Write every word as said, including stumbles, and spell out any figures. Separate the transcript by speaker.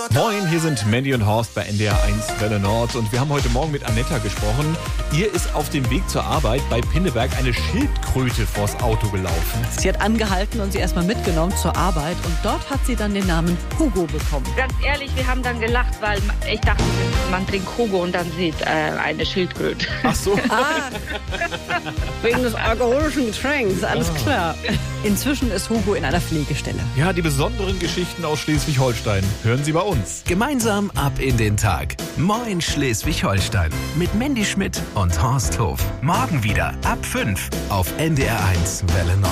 Speaker 1: Moin, hier sind Mandy und Horst bei N D R eins Welle Nord und wir haben heute Morgen mit Anetta gesprochen. Ihr ist auf dem Weg zur Arbeit bei Pinneberg eine Schildkröte vors Auto gelaufen.
Speaker 2: Sie hat angehalten und sie erstmal mitgenommen zur Arbeit und dort hat sie dann den Namen Hugo bekommen.
Speaker 3: Ganz ehrlich, wir haben dann gelacht, weil ich dachte, man trinkt Hugo und dann sieht äh, eine Schildkröte.
Speaker 1: Ach so.
Speaker 2: Ah, wegen des alkoholischen Getränks, alles
Speaker 1: Ah.
Speaker 2: klar. Inzwischen ist Hugo in einer Pflegestelle.
Speaker 1: Ja, die besonderen Geschichten aus Schleswig-Holstein hören Sie bei uns.
Speaker 4: Gemeinsam ab in den Tag. Moin Schleswig-Holstein. Mit Mandy Schmidt und Horst Hof. Morgen wieder ab fünf auf N D R eins Welle Nord.